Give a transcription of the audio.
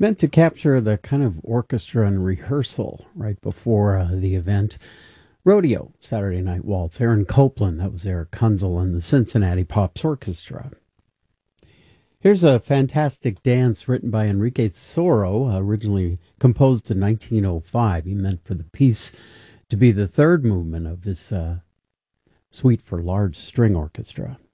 meant to capture the kind of orchestra and rehearsal right before the event. Rodeo, Saturday Night Waltz, Aaron Copland, that was Eric Kunzel, and the Cincinnati Pops Orchestra. Here's a fantastic dance written by Enrique Soro, originally composed in 1905. He meant for the piece to be the third movement of his Suite for Large String Orchestra.